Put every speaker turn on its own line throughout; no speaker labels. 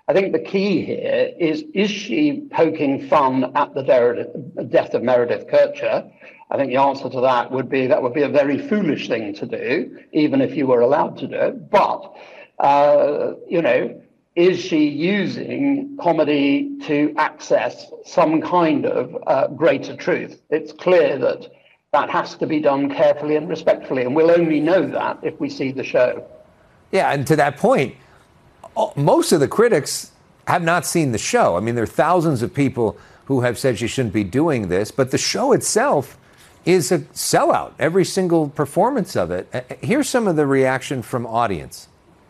I think the key here is she poking fun at the death of Meredith Kercher? I think the answer to that would be a very foolish thing to do, even if you were allowed to do it. But, is she using comedy to access some kind of greater truth? It's clear that that has to be done carefully and respectfully, and we'll only know that if we see the show.
Yeah, and to that point, most of the critics have not seen the show. I mean, there are thousands of people who have said she shouldn't be doing this, but the show itself is a sellout, every single performance of it. Here's some of the reaction from audience.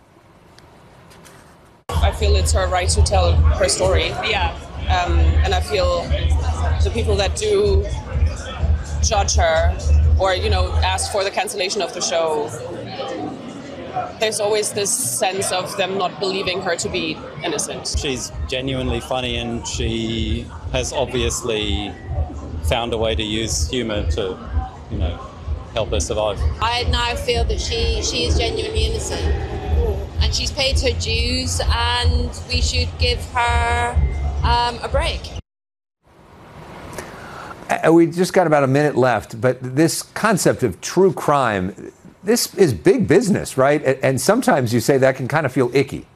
I feel it's her right to tell her story. Yeah. And I feel the people that do judge her or, ask for the cancellation of the show, there's always this sense of them not believing her to be innocent.
She's genuinely funny, and she has obviously found a way to use humour to, help her survive.
I now feel that she is genuinely innocent, and she's paid her dues, and we should give her a break.
We just got about a minute left, but this concept of true crime, this is big business, right? And sometimes you say that can kind of feel icky.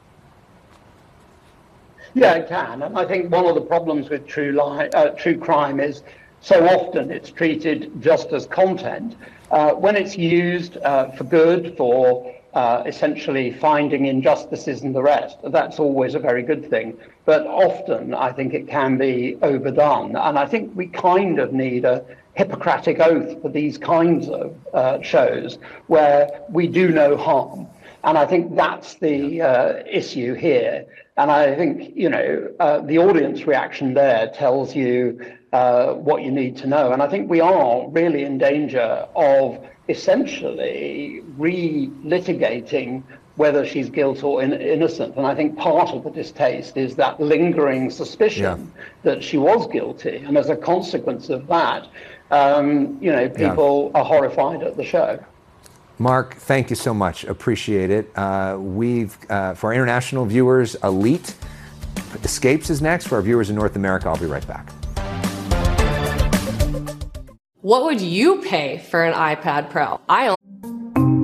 Yeah, it can. And I think one of the problems with true crime is so often it's treated just as content. When it's used for good, for essentially finding injustices and the rest, that's always a very good thing. But often I think it can be overdone. And I think we kind of need a Hippocratic oath for these kinds of shows where we do no harm. And I think that's the issue here. And I think, the audience reaction there tells you what you need to know. And I think we are really in danger of essentially re-litigating whether she's guilty or innocent. And I think part of the distaste is that lingering suspicion that she was guilty. And as a consequence of that, people are horrified at the show.
Mark, thank you so much. Appreciate it. For our international viewers, Elite Escapes is next. For our viewers in North America, I'll be right back.
What would you pay for an iPad Pro? I